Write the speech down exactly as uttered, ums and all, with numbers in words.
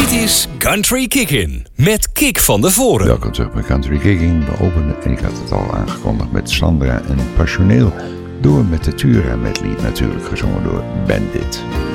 Dit is Country Kickin' met Kik van de Voren. Welkom terug bij Country Kicking. We openen, en ik had het al aangekondigd, met Sandra en Passioneel. Door met de Tura medley, natuurlijk gezongen door Bandit.